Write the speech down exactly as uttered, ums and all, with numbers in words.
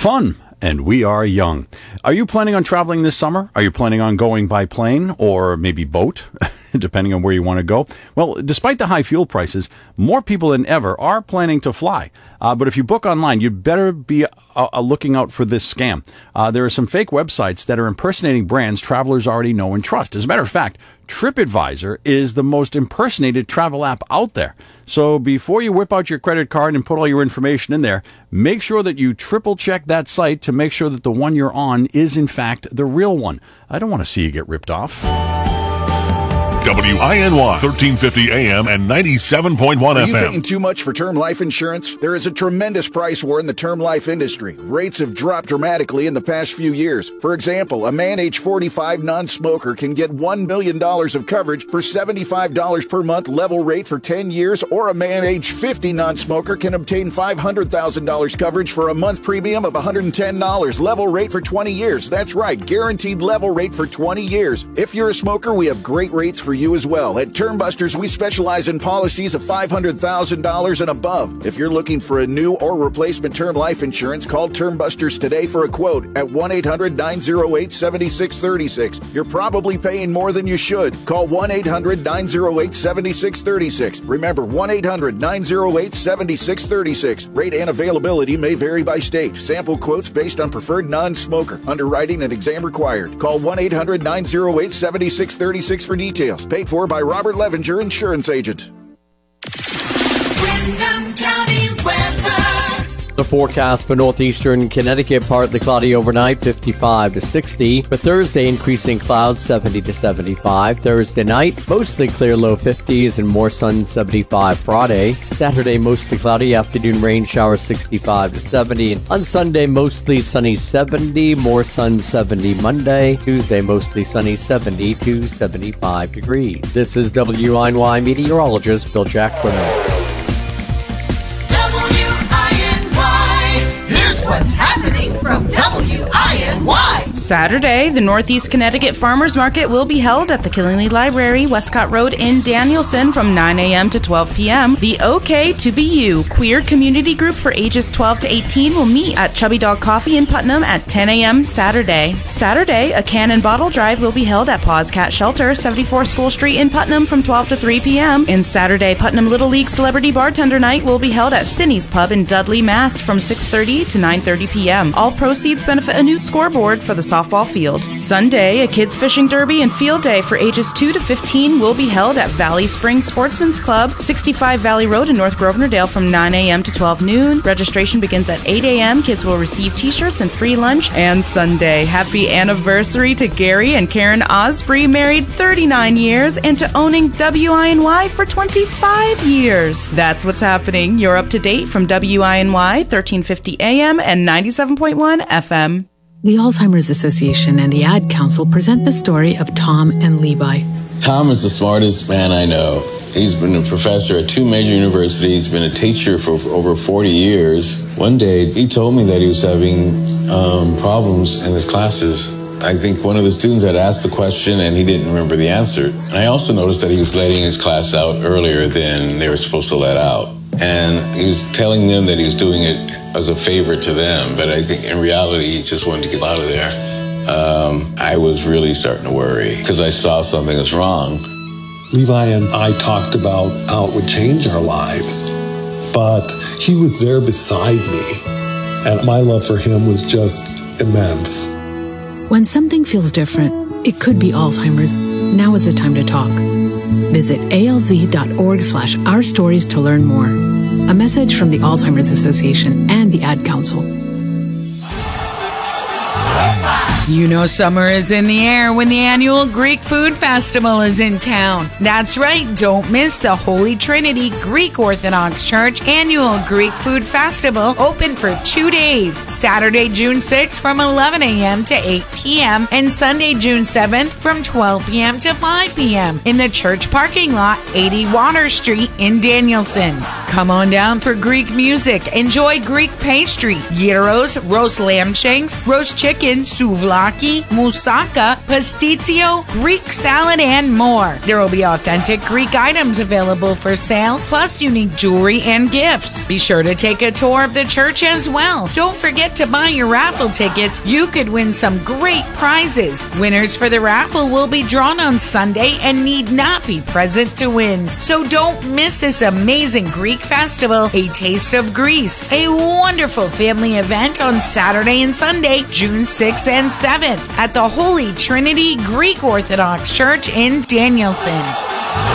fun. And we are young. Are you planning on traveling this summer? Are you planning on going by plane or maybe boat, depending on where you want to go? Well, despite the high fuel prices, more people than ever are planning to fly. Uh, but if you book online, you'd better be uh, uh, looking out for this scam. Uh, there are some fake websites that are impersonating brands travelers already know and trust. As a matter of fact, TripAdvisor is the most impersonated travel app out there. So before you whip out your credit card and put all your information in there, make sure that you triple check that site to make sure that the one you're on is in fact the real one. I don't want to see you get ripped off. W I N Y, thirteen fifty A M and ninety-seven point one F M. Are you paying too much for term life insurance? There is a tremendous price war in the term life industry. Rates have dropped dramatically in the past few years. For example, a man age forty-five non-smoker can get one million dollars of coverage for seventy-five dollars per month level rate for ten years, or a man age fifty non-smoker can obtain five hundred thousand dollars coverage for a month premium of one hundred ten dollars level rate for twenty years. That's right, guaranteed level rate for twenty years. If you're a smoker, we have great rates for you as well. At Termbusters, we specialize in policies of five hundred thousand dollars and above. If you're looking for a new or replacement term life insurance, call Termbusters today for a quote at one eight hundred nine oh eight seven six three six. You're probably paying more than you should. Call one eight hundred nine oh eight seven six three six. Remember, one eight hundred nine oh eight seven six three six. Rate and availability may vary by state. Sample quotes based on preferred non-smoker. Underwriting and exam required. Call one eight hundred nine oh eight seven six three six for details. Paid for by Robert Levenger, insurance agent. Windham County weather. The forecast for northeastern Connecticut, partly cloudy overnight, fifty-five to sixty. For Thursday, increasing clouds, seventy to seventy-five. Thursday night, mostly clear, low fifties, and more sun, seventy-five Friday. Saturday, mostly cloudy, afternoon rain showers, sixty-five to seventy. And on Sunday, mostly sunny, seventy, more sun, seventy Monday. Tuesday, mostly sunny, seventy to seventy-five degrees. This is W I N Y meteorologist Bill Jacquino. What's happening from W I N Y? Saturday, the Northeast Connecticut Farmers Market will be held at the Killingly Library, Westcott Road in Danielson from nine a.m. to twelve p.m. The OK to Be You queer community group for ages twelve to eighteen will meet at Chubby Dog Coffee in Putnam at ten a.m. Saturday. Saturday, a can and bottle drive will be held at Paws Cat Shelter, seventy-four School Street in Putnam from twelve to three p.m. And Saturday, Putnam Little League Celebrity Bartender Night will be held at Cindy's Pub in Dudley, Mass from six thirty to nine thirty p.m. All proceeds benefit a new scoreboard for the softball field. Sunday, a kids fishing derby and field day for ages two to fifteen will be held at Valley Springs Sportsman's Club, sixty-five Valley Road in North Grosvenor-Dale from nine a.m. to twelve noon. Registration begins at eight a.m. Kids will receive t-shirts and free lunch. And Sunday, happy anniversary to Gary and Karen Osprey, married thirty-nine years, and to owning W I N Y for twenty-five years. That's what's happening. You're up to date from W I N Y, thirteen fifty A M and ninety-seven point one F M. The Alzheimer's Association and the Ad Council present the story of Tom and Levi. Tom is the smartest man I know. He's been a professor at two major universities, been a teacher for over forty years. One day, he told me that he was having um, problems in his classes. I think one of the students had asked the question and he didn't remember the answer. And I also noticed that he was letting his class out earlier than they were supposed to let out. And he was telling them that he was doing it as a favor to them, but I think in reality he just wanted to get out of there. Um, I was really starting to worry because I saw something was wrong. Levi and I talked about how it would change our lives, but he was there beside me, and my love for him was just immense. When something feels different, it could be Alzheimer's. Now is the time to talk. Visit alz.org slash our stories to learn more. A message from the Alzheimer's Association and the Ad Council. You know summer is in the air when the annual Greek Food Festival is in town. That's right, don't miss the Holy Trinity Greek Orthodox Church annual Greek Food Festival, open for two days, Saturday, June sixth from eleven a.m. to eight p.m. and Sunday, June seventh from twelve p.m. to five p.m. in the church parking lot, eighty Water Street in Danielson. Come on down for Greek music. Enjoy Greek pastry, gyros, roast lamb shanks, roast chicken, souvlaki, moussaka, pastizio, Greek salad, and more. There will be authentic Greek items available for sale, plus unique jewelry and gifts. Be sure to take a tour of the church as well. Don't forget to buy your raffle tickets. You could win some great prizes. Winners for the raffle will be drawn on Sunday and need not be present to win. So don't miss this amazing Greek festival, A Taste of Greece, a wonderful family event on Saturday and Sunday, June sixth and seventh at the Holy Trinity Greek Orthodox Church in Danielson.